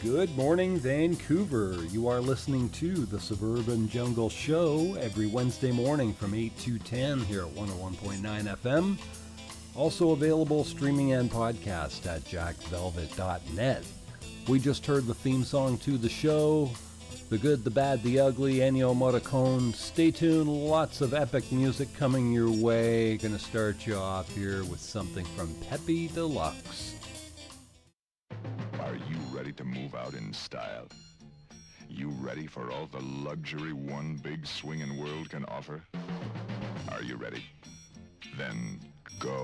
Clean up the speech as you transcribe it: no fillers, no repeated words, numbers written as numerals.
Good morning, Vancouver. You are listening to the Suburban Jungle Show every Wednesday morning from 8 to 10 here at 101.9 FM. Also available streaming and podcast at jackvelvet.net. We just heard the theme song to the show, The Good, the Bad, the Ugly, Ennio Morricone. Stay tuned, lots of epic music coming your way. Gonna start you off here with something from Pepe Deluxe. Are you ready to move out in style? You ready for all the luxury one big swinging world can offer? Are you ready? Then go.